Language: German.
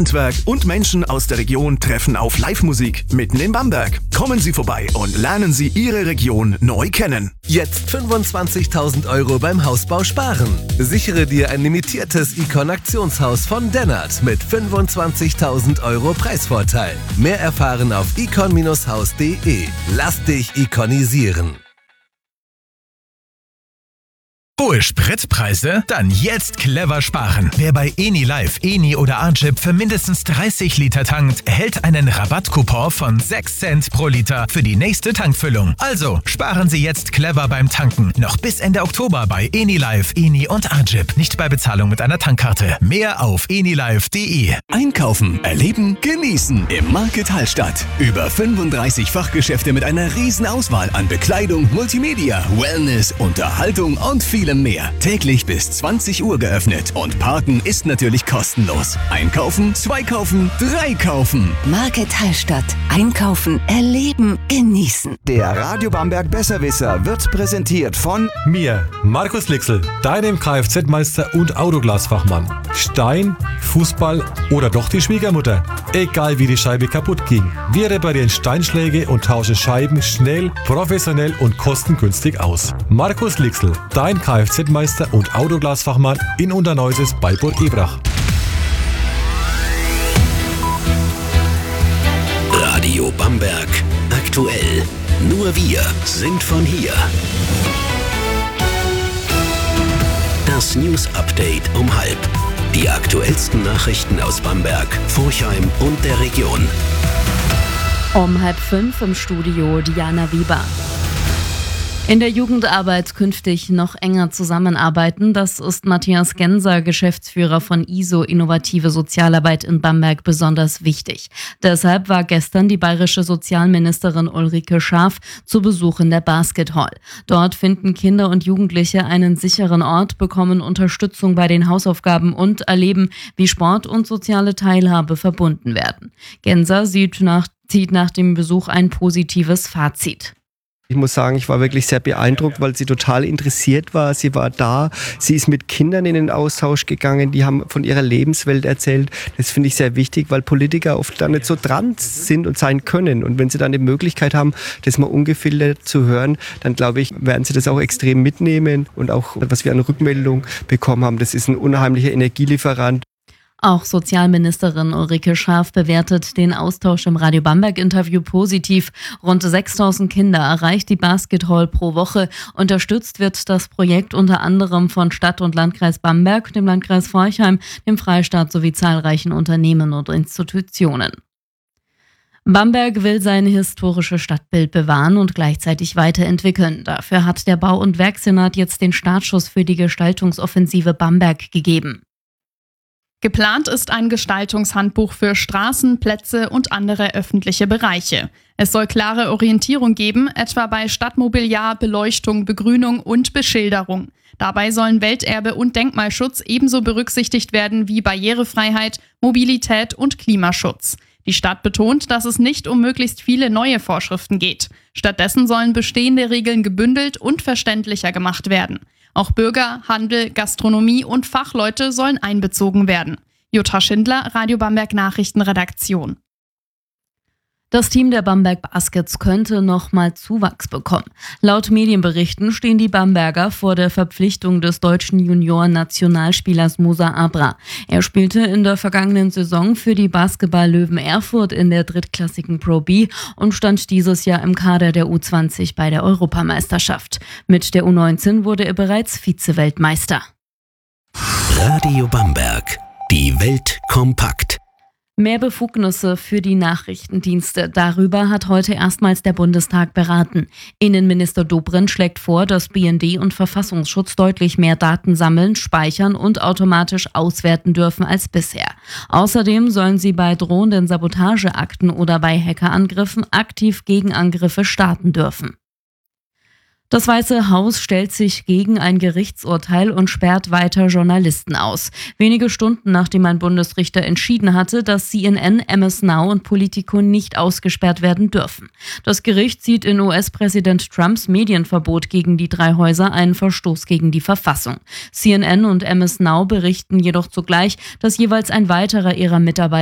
Handwerk und Menschen aus der Region treffen auf Live-Musik mitten in Bamberg. Kommen Sie vorbei und lernen Sie Ihre Region neu kennen. Jetzt 25.000 € beim Hausbau sparen. Sichere dir ein limitiertes Icon-Aktionshaus von Dennert mit 25.000 € Preisvorteil. Mehr erfahren auf icon-haus.de. Lass dich ikonisieren. Hohe Spritpreise? Dann jetzt clever sparen. Wer bei EniLive, Eni oder Arjip für mindestens 30 Liter tankt, erhält einen Rabattcoupon von 6 Cent pro Liter für die nächste Tankfüllung. Also sparen Sie jetzt clever beim Tanken. Noch bis Ende Oktober bei EniLive, Eni und Arjip. Nicht bei Bezahlung mit einer Tankkarte. Mehr auf enilive.de. Einkaufen, erleben, genießen im Market Hallstatt. Über 35 Fachgeschäfte mit einer riesen Auswahl an Bekleidung, Multimedia, Wellness, Unterhaltung und vielem mehr. Täglich bis 20 Uhr geöffnet und Parken ist natürlich kostenlos. Einkaufen, 2 kaufen, 3 kaufen. Market Hallstatt. Einkaufen, erleben, genießen. Der Radio Bamberg Besserwisser wird präsentiert von mir, Markus Lixel, deinem Kfz-Meister und Autoglasfachmann. Stein, Fußball oder doch die Schwiegermutter. Egal wie die Scheibe kaputt ging. Wir reparieren Steinschläge und tauschen Scheiben schnell, professionell und kostengünstig aus. Markus Lixel, dein Kfz-Meister und Autoglasfachmann in Unterneuses bei Burg Ebrach. Radio Bamberg. Aktuell. Nur wir sind von hier. Das News Update um 12:30. Die aktuellsten Nachrichten aus Bamberg, Forchheim und der Region. Um 4:30 im Studio Diana Wieber. In der Jugendarbeit künftig noch enger zusammenarbeiten, das ist Matthias Genser, Geschäftsführer von ISO Innovative Sozialarbeit in Bamberg, besonders wichtig. Deshalb war gestern die bayerische Sozialministerin Ulrike Schaaf zu Besuch in der Basket Hall. Dort finden Kinder und Jugendliche einen sicheren Ort, bekommen Unterstützung bei den Hausaufgaben und erleben, wie Sport und soziale Teilhabe verbunden werden. Genser zieht nach dem Besuch ein positives Fazit. Ich muss sagen, ich war wirklich sehr beeindruckt, weil sie total interessiert war. Sie war da, sie ist mit Kindern in den Austausch gegangen, die haben von ihrer Lebenswelt erzählt. Das finde ich sehr wichtig, weil Politiker oft da nicht so dran sind und sein können. Und wenn sie dann die Möglichkeit haben, das mal ungefiltert zu hören, dann glaube ich, werden sie das auch extrem mitnehmen. Und auch, was wir an Rückmeldung bekommen haben, das ist ein unheimlicher Energielieferant. Auch Sozialministerin Ulrike Schaaf bewertet den Austausch im Radio Bamberg-Interview positiv. Rund 6.000 Kinder erreicht die Basket Hall pro Woche. Unterstützt wird das Projekt unter anderem von Stadt und Landkreis Bamberg, dem Landkreis Forchheim, dem Freistaat sowie zahlreichen Unternehmen und Institutionen. Bamberg will sein historisches Stadtbild bewahren und gleichzeitig weiterentwickeln. Dafür hat der Bau- und Werksenat jetzt den Startschuss für die Gestaltungsoffensive Bamberg gegeben. Geplant ist ein Gestaltungshandbuch für Straßen, Plätze und andere öffentliche Bereiche. Es soll klare Orientierung geben, etwa bei Stadtmobiliar, Beleuchtung, Begrünung und Beschilderung. Dabei sollen Welterbe und Denkmalschutz ebenso berücksichtigt werden wie Barrierefreiheit, Mobilität und Klimaschutz. Die Stadt betont, dass es nicht um möglichst viele neue Vorschriften geht. Stattdessen sollen bestehende Regeln gebündelt und verständlicher gemacht werden. Auch Bürger, Handel, Gastronomie und Fachleute sollen einbezogen werden. Jutta Schindler, Radio Bamberg Nachrichtenredaktion. Das Team der Bamberg Baskets könnte nochmal Zuwachs bekommen. Laut Medienberichten stehen die Bamberger vor der Verpflichtung des deutschen Junioren-Nationalspielers Musa Abra. Er spielte in der vergangenen Saison für die Basketball-Löwen Erfurt in der drittklassigen Pro B und stand dieses Jahr im Kader der U20 bei der Europameisterschaft. Mit der U19 wurde er bereits Vize-Weltmeister. Radio Bamberg. Die Welt kompakt. Mehr Befugnisse für die Nachrichtendienste. Darüber hat heute erstmals der Bundestag beraten. Innenminister Dobrindt schlägt vor, dass BND und Verfassungsschutz deutlich mehr Daten sammeln, speichern und automatisch auswerten dürfen als bisher. Außerdem sollen sie bei drohenden Sabotageakten oder bei Hackerangriffen aktiv Gegenangriffe starten dürfen. Das Weiße Haus stellt sich gegen ein Gerichtsurteil und sperrt weiter Journalisten aus. Wenige Stunden nachdem ein Bundesrichter entschieden hatte, dass CNN, MS Now und Politico nicht ausgesperrt werden dürfen. Das Gericht sieht in US-Präsident Trumps Medienverbot gegen die drei Häuser einen Verstoß gegen die Verfassung. CNN und MS Now berichten jedoch zugleich, dass jeweils ein weiterer ihrer Mitarbeiter